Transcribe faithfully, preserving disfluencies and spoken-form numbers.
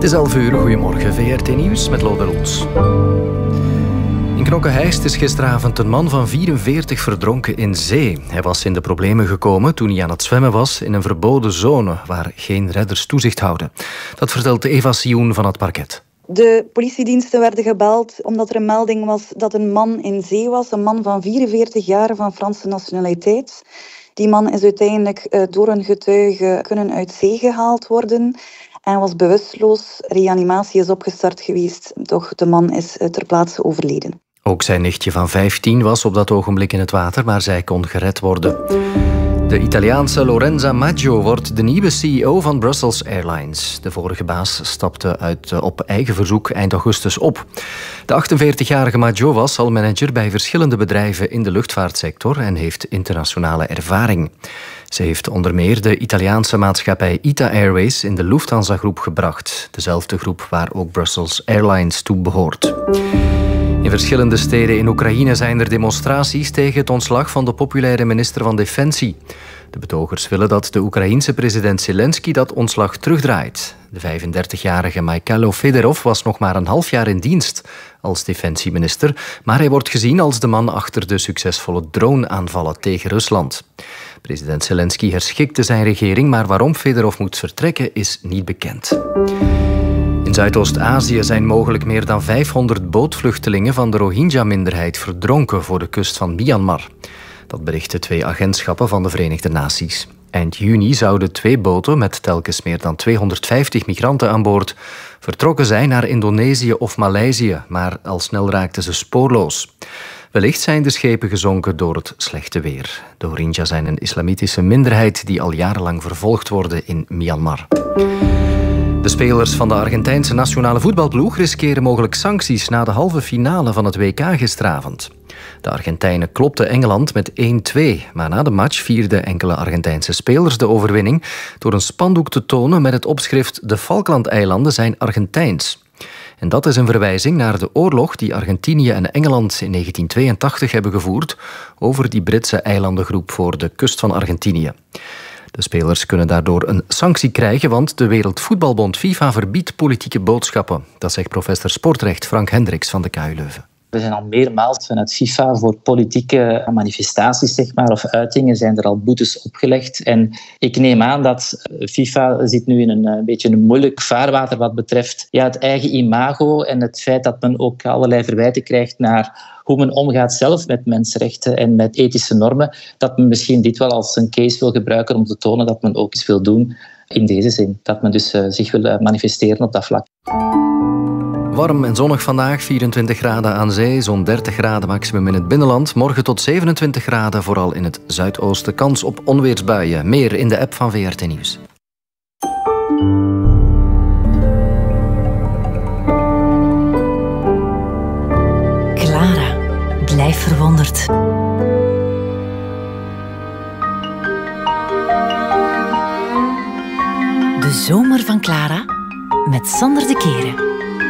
Het is elf uur, goedemorgen. V R T Nieuws met Lode Roels. In Knokke-Heist is gisteravond een man van vierenveertig verdronken in zee. Hij was in de problemen gekomen toen hij aan het zwemmen was in een verboden zone waar geen redders toezicht houden. Dat vertelt Eva Sioen van het parket. De politiediensten werden gebeld omdat er een melding was dat een man in zee was. Een man van vierenveertig jaar van Franse nationaliteit. Die man is uiteindelijk door een getuige kunnen uit zee gehaald worden. En was bewusteloos. Reanimatie is opgestart geweest, doch de man is ter plaatse overleden. Ook zijn nichtje van vijftien was op dat ogenblik in het water, maar zij kon gered worden. De Italiaanse Lorenza Maggio wordt de nieuwe C E O van Brussels Airlines. De vorige baas stapte uit op eigen verzoek eind augustus op. De achtenveertigjarige Maggio was al manager bij verschillende bedrijven in de luchtvaartsector en heeft internationale ervaring. Ze heeft onder meer de Italiaanse maatschappij ITA Airways in de Lufthansa-groep gebracht. Dezelfde groep waar ook Brussels Airlines toe behoort. In verschillende steden in Oekraïne zijn er demonstraties tegen het ontslag van de populaire minister van Defensie. De betogers willen dat de Oekraïense president Zelensky dat ontslag terugdraait. De vijfendertigjarige Mikhailo Fedorov was nog maar een half jaar in dienst als defensieminister, maar hij wordt gezien als de man achter de succesvolle drone-aanvallen tegen Rusland. President Zelensky herschikte zijn regering, maar waarom Fedorov moet vertrekken is niet bekend. In Zuidoost-Azië zijn mogelijk meer dan vijfhonderd bootvluchtelingen van de Rohingya-minderheid verdronken voor de kust van Myanmar. Dat berichten twee agentschappen van de Verenigde Naties. Eind juni zouden twee boten met telkens meer dan tweehonderdvijftig migranten aan boord vertrokken zijn naar Indonesië of Maleisië, maar al snel raakten ze spoorloos. Wellicht zijn de schepen gezonken door het slechte weer. De Rohingya zijn een islamitische minderheid die al jarenlang vervolgd worden in Myanmar. De spelers van de Argentijnse nationale voetbalploeg riskeren mogelijk sancties na de halve finale van het W K gisteravond. De Argentijnen klopten Engeland met één twee, maar na de match vierden enkele Argentijnse spelers de overwinning door een spandoek te tonen met het opschrift "De Falklandeilanden zijn Argentijns". En dat is een verwijzing naar de oorlog die Argentinië en Engeland in negentien tweeëntachtig hebben gevoerd over die Britse eilandengroep voor de kust van Argentinië. De spelers kunnen daardoor een sanctie krijgen, want de Wereldvoetbalbond FIFA verbiedt politieke boodschappen. Dat zegt professor sportrecht Frank Hendricks van de K U Leuven. We zijn al meermaals vanuit FIFA voor politieke manifestaties, zeg maar, of uitingen zijn er al boetes opgelegd. En ik neem aan dat FIFA zit nu in een, een beetje een moeilijk vaarwater wat betreft ja, het eigen imago en het feit dat men ook allerlei verwijten krijgt naar hoe men omgaat zelf met mensenrechten en met ethische normen, dat men misschien dit wel als een case wil gebruiken om te tonen dat men ook iets wil doen in deze zin. Dat men dus uh, zich wil manifesteren op dat vlak. Warm en zonnig vandaag, vierentwintig graden aan zee, zo'n dertig graden maximum in het binnenland. Morgen tot zevenentwintig graden, vooral in het zuidoosten. Kans op onweersbuien. Meer in de app van V R T Nieuws. Clara, blijf verwonderd. De zomer van Clara met Sander de Keren.